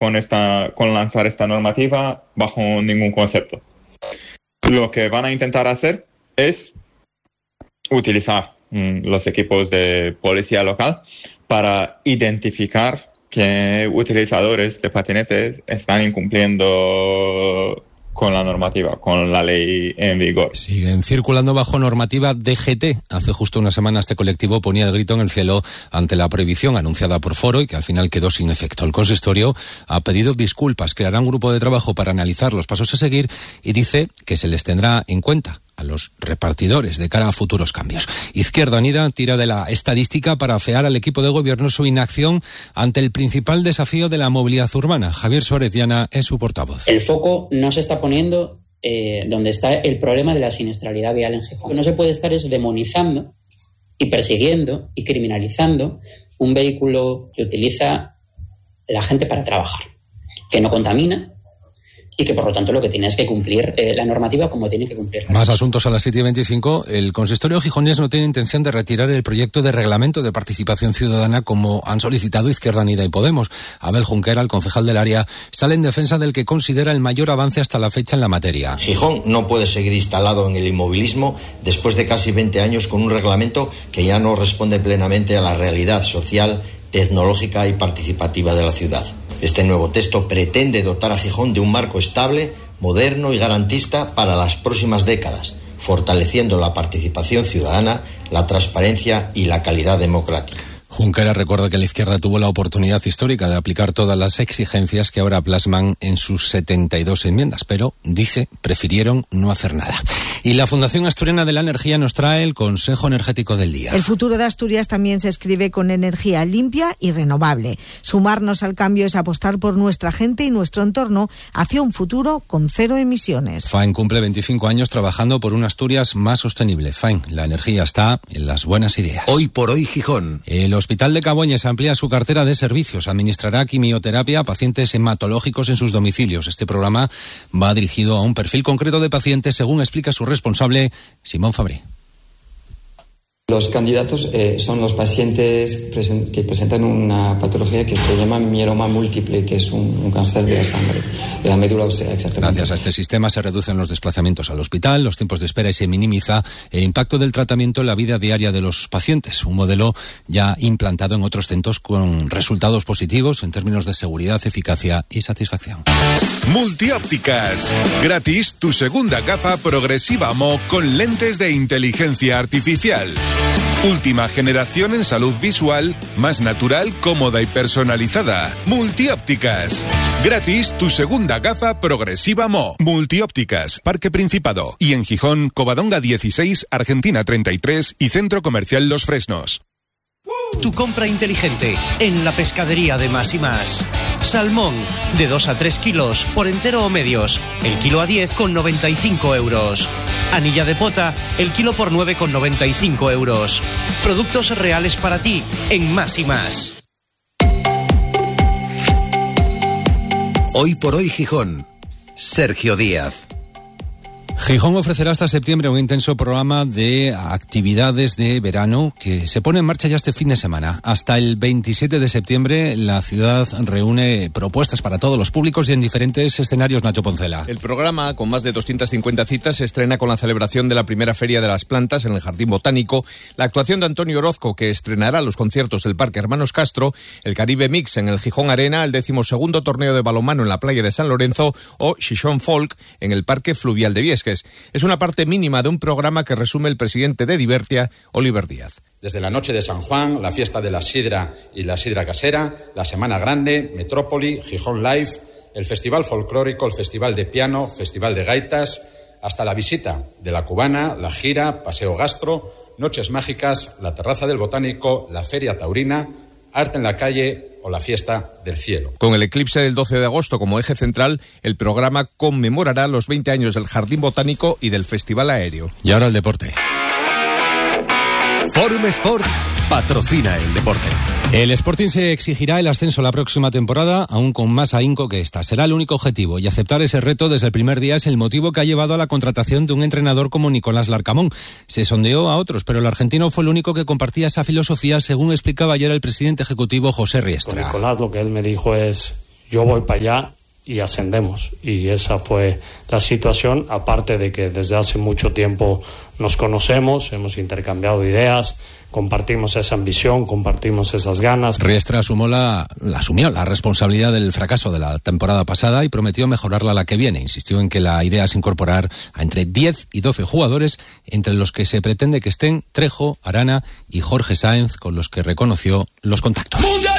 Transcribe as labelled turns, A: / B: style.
A: con lanzar esta normativa bajo ningún concepto. Lo que van a intentar hacer es utilizar los equipos de policía local para identificar que utilizadores de patinetes están incumpliendo con la normativa, con la ley en vigor.
B: Siguen circulando bajo normativa DGT. Hace justo una semana este colectivo ponía el grito en el cielo ante la prohibición anunciada por Foro y que al final quedó sin efecto. El consistorio ha pedido disculpas, creará un grupo de trabajo para analizar los pasos a seguir y dice que se les tendrá en cuenta a los repartidores de cara a futuros cambios. Izquierda Unida tira de la estadística para afear al equipo de gobierno su inacción ante el principal desafío de la movilidad urbana. Javier Suárez Diana es su portavoz.
C: El foco no se está poniendo donde está el problema de la siniestralidad vial en Gijón. No se puede estar demonizando y persiguiendo y criminalizando un vehículo que utiliza la gente para trabajar, que no contamina, y que por lo tanto lo que tiene es que cumplir la normativa como tiene que cumplir.
B: Más asuntos a las 7:25. El consistorio gijonés no tiene intención de retirar el proyecto de reglamento de participación ciudadana como han solicitado Izquierda Unida y Podemos. Abel Junquera, el concejal del área, sale en defensa del que considera el mayor avance hasta la fecha en la materia.
D: Gijón no puede seguir instalado en el inmovilismo después de casi 20 años con un reglamento que ya no responde plenamente a la realidad social, tecnológica y participativa de la ciudad. Este nuevo texto pretende dotar a Gijón de un marco estable, moderno y garantista para las próximas décadas, fortaleciendo la participación ciudadana, la transparencia y la calidad democrática.
B: Junquera recuerda que la izquierda tuvo la oportunidad histórica de aplicar todas las exigencias que ahora plasman en sus 72 enmiendas, pero, dice, prefirieron no hacer nada. Y la Fundación Asturiana de la Energía nos trae el Consejo Energético del Día.
E: El futuro de Asturias también se escribe con energía limpia y renovable. Sumarnos al cambio es apostar por nuestra gente y nuestro entorno hacia un futuro con cero emisiones.
B: FAEN cumple 25 años trabajando por una Asturias más sostenible. FAEN, la energía está en las buenas ideas.
F: Hoy por hoy Gijón.
B: El Hospital de Caboñes amplía su cartera de servicios. Administrará quimioterapia a pacientes hematológicos en sus domicilios. Este programa va dirigido a un perfil concreto de pacientes, según explica su responsable, Simón Fabré.
G: Los candidatos son los pacientes que presentan una patología que se llama mieloma múltiple, que es un cáncer de la sangre, de la médula ósea, exactamente.
B: Gracias a este sistema se reducen los desplazamientos al hospital, los tiempos de espera y se minimiza el impacto del tratamiento en la vida diaria de los pacientes. Un modelo ya implantado en otros centros con resultados positivos en términos de seguridad, eficacia y satisfacción.
H: Multiópticas. Gratis tu segunda gafa progresiva Mo con lentes de inteligencia artificial. Última generación en salud visual, más natural, cómoda y personalizada. Multiópticas. Gratis tu segunda gafa progresiva Mo. Multiópticas, Parque Principado. Y en Gijón, Covadonga 16, Argentina 33 y Centro Comercial Los Fresnos.
I: Tu compra inteligente en la pescadería de Más y Más. Salmón de 2 a 3 kilos por entero o medios, el kilo a 10,95 euros. Anilla de pota, el kilo por 9,95 euros. Productos reales para ti en Más y Más.
F: Hoy por hoy Gijón. Sergio Díaz.
B: Gijón ofrecerá hasta septiembre un intenso programa de actividades de verano que se pone en marcha ya este fin de semana. Hasta el 27 de septiembre la ciudad reúne propuestas para todos los públicos y en diferentes escenarios. Nacho Poncela.
J: El programa, con más de 250 citas, se estrena con la celebración de la primera Feria de las Plantas en el Jardín Botánico, la actuación de Antonio Orozco, que estrenará los conciertos del Parque Hermanos Castro, el Caribe Mix en el Gijón Arena, el 12º torneo de balonmano en la playa de San Lorenzo o Xixón Folk en el Parque Fluvial de Viesques. Es una parte mínima de un programa que resume el presidente de Divertia, Oliver Díaz.
K: Desde la noche de San Juan, la fiesta de la sidra y la sidra casera, la Semana Grande, Metrópoli, Gijón Live, el Festival Folclórico, el Festival de Piano, Festival de Gaitas, hasta la visita de la Cubana, la gira, Paseo Gastro, Noches Mágicas, la Terraza del Botánico, la Feria Taurina, Arte en la Calle o la Fiesta del Cielo.
J: Con el eclipse del 12 de agosto como eje central, el programa conmemorará los 20 años del Jardín Botánico y del Festival Aéreo.
B: Y ahora el deporte.
F: Forum Sport patrocina el deporte.
B: El Sporting se exigirá el ascenso la próxima temporada, aún con más ahínco que esta. Será el único objetivo y aceptar ese reto desde el primer día es el motivo que ha llevado a la contratación de un entrenador como Nicolás Larcamón. Se sondeó a otros, pero el argentino fue el único que compartía esa filosofía, según explicaba ayer el presidente ejecutivo José Riestra.
L: Con Nicolás lo que él me dijo es: yo voy para allá y ascendemos. Y esa fue la situación, aparte de que desde hace mucho tiempo nos conocemos, hemos intercambiado ideas, compartimos esa ambición, compartimos esas ganas.
B: Riestra asumió la responsabilidad del fracaso de la temporada pasada y prometió mejorarla la que viene. Insistió en que la idea es incorporar a entre 10 y 12 jugadores, entre los que se pretende que estén Trejo, Arana y Jorge Sáenz, con los que reconoció los contactos.